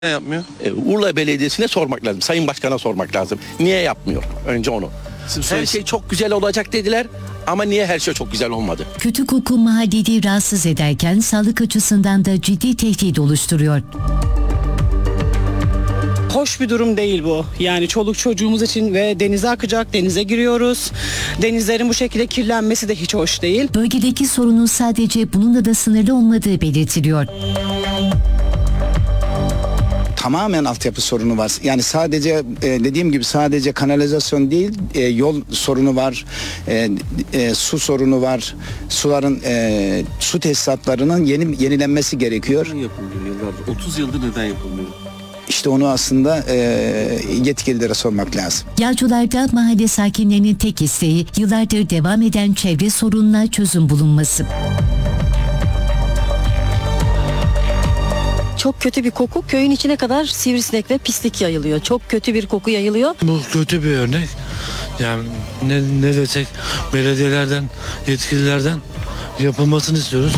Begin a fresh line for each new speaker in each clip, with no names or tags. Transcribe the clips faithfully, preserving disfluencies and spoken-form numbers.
Ne yapmıyor?
E, Urla Belediyesi'ne sormak lazım. Sayın Başkan'a sormak lazım. Niye yapmıyor? Önce onu. Her şey çok güzel olacak dediler ama niye her şey çok güzel olmadı?
Kötü koku mahalleyi rahatsız ederken sağlık açısından da ciddi tehdit oluşturuyor.
Hoş bir durum değil bu. Yani çoluk çocuğumuz için ve denize akacak, denize giriyoruz. Denizlerin bu şekilde kirlenmesi de hiç hoş değil.
Bölgedeki sorunun sadece bununla da sınırlı olmadığı belirtiliyor.
Tamamen altyapı sorunu var. Yani sadece e, dediğim gibi sadece kanalizasyon değil, e, yol sorunu var, e, e, su sorunu var. Suların e, su tesisatlarının yeni yenilenmesi gerekiyor.
Neden yapılmıyor yıllardır? otuz yıldır neden yapılmıyor?
İşte onu aslında e, yetkililere sormak lazım.
Yağcılar'da mahalle sakinlerinin tek isteği yıllardır devam eden çevre sorununa çözüm bulunması.
Çok kötü bir koku, köyün içine kadar sivrisinek ve pislik yayılıyor. Çok kötü bir koku yayılıyor.
Bu kötü bir örnek. Yani ne, ne desek belediyelerden, yetkililerden yapılmasını istiyoruz.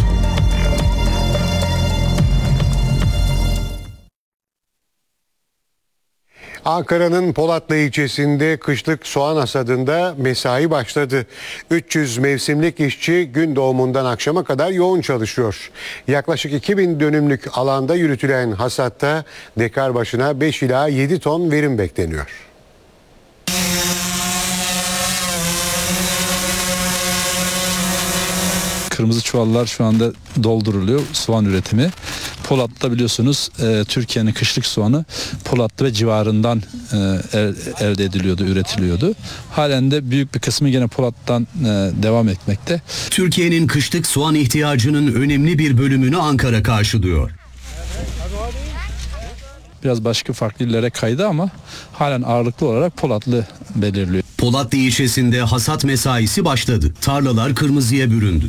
Ankara'nın Polatlı ilçesinde kışlık soğan hasadında mesai başladı. üç yüz mevsimlik işçi gün doğumundan akşama kadar yoğun çalışıyor. Yaklaşık iki bin dönümlük alanda yürütülen hasatta dekar başına beş ila yedi ton verim bekleniyor.
Kırmızı çuvallar şu anda dolduruluyor soğan üretimi. Polat'ta biliyorsunuz e, Türkiye'nin kışlık soğanı Polatlı ve civarından e, el, elde ediliyordu, üretiliyordu. Halen de büyük bir kısmı yine Polat'tan e, devam etmekte.
Türkiye'nin kışlık soğan ihtiyacının önemli bir bölümünü Ankara karşılıyor.
Biraz başka farklı illere kaydı ama halen ağırlıklı olarak Polatlı belirliyor.
Polatlı ilçesinde hasat mesaisi başladı. Tarlalar kırmızıya büründü.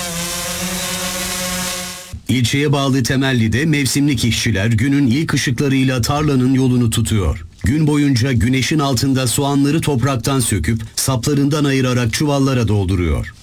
İlçeye bağlı Temelli'de mevsimlik işçiler günün ilk ışıklarıyla tarlanın yolunu tutuyor. Gün boyunca güneşin altında soğanları topraktan söküp saplarından ayırarak çuvallara dolduruyor.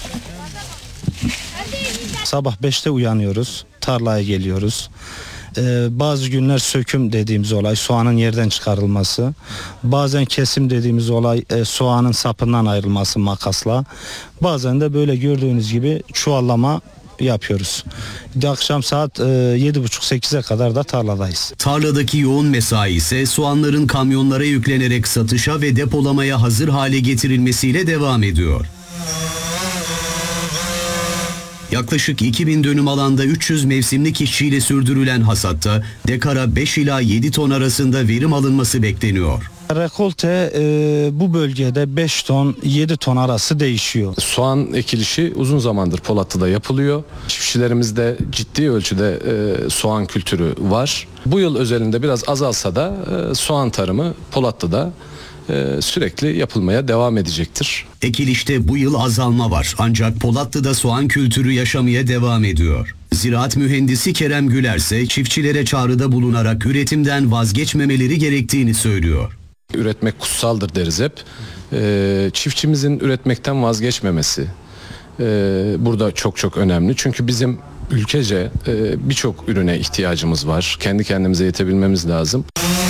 Sabah beşte uyanıyoruz, tarlaya geliyoruz. Ee, bazı günler söküm dediğimiz olay soğanın yerden çıkarılması. Bazen kesim dediğimiz olay e, soğanın sapından ayrılması makasla. Bazen de böyle gördüğünüz gibi çuvallama yapıyoruz. Akşam saat e, yedi buçuk sekize kadar da tarladayız.
Tarladaki yoğun mesai ise soğanların kamyonlara yüklenerek satışa ve depolamaya hazır hale getirilmesiyle devam ediyor. Yaklaşık iki bin dönüm alanda üç yüz mevsimlik işçiyle sürdürülen hasatta dekara beş ila yedi ton arasında verim alınması bekleniyor.
Rekolte e, bu bölgede beş ton yedi ton arası değişiyor.
Soğan ekilişi uzun zamandır Polatlı'da yapılıyor. Çiftçilerimizde ciddi ölçüde e, soğan kültürü var. Bu yıl özelinde biraz azalsa da e, soğan tarımı Polatlı'da e, sürekli yapılmaya devam edecektir.
Ekilişte bu yıl azalma var ancak Polatlı'da soğan kültürü yaşamaya devam ediyor. Ziraat mühendisi Kerem Güler ise çiftçilere çağrıda bulunarak üretimden vazgeçmemeleri gerektiğini söylüyor.
Üretmek kutsaldır deriz hep. E, çiftçimizin üretmekten vazgeçmemesi e, burada çok çok önemli. Çünkü bizim ülkece e, birçok ürüne ihtiyacımız var. Kendi kendimize yetebilmemiz lazım.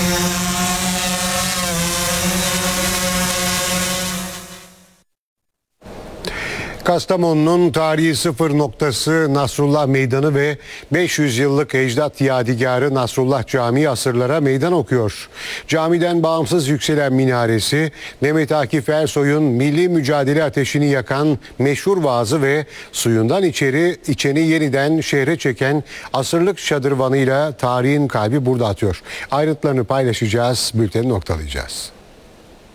Kastamonu'nun tarihi sıfır noktası Nasrullah Meydanı ve beş yüz yıllık ecdat yadigarı Nasrullah Camii asırlara meydan okuyor. Camiden bağımsız yükselen minaresi, Mehmet Akif Ersoy'un milli mücadele ateşini yakan meşhur vaazı ve suyundan içeri içeni yeniden şehre çeken asırlık şadırvanıyla tarihin kalbi burada atıyor. Ayrıntılarını paylaşacağız, bülteni noktalayacağız.